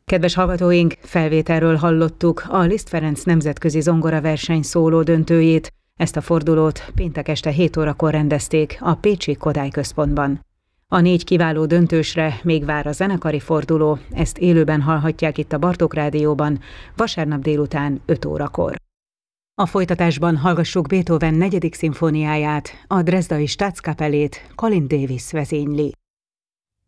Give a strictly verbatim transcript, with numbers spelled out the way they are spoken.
Kedves hallgatóink, felvételről hallottuk a Liszt Ferenc nemzetközi zongoraverseny szóló döntőjét. Ezt a fordulót péntek este hét órakor rendezték a pécsi Kodály Központban. A négy kiváló döntősre még vár a zenekari forduló, ezt élőben hallhatják itt a Bartók Rádióban, vasárnap délután öt órakor. A folytatásban hallgassuk Beethoven negyedik szimfóniáját, a Dresdai Staatskapellét Colin Davis vezényli.